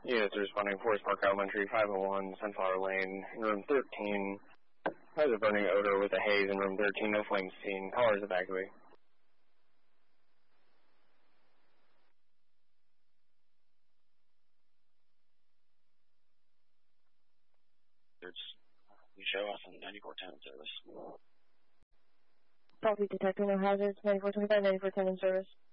Yes, responding Forest Park Elementary, 501 Sunflower Lane, in room 13. Has a burning odor with a haze in room 13, no flames seen. Callers evacuate. You show us on 9410 service. Copy, detecting no hazards, 9425, 9410 in service.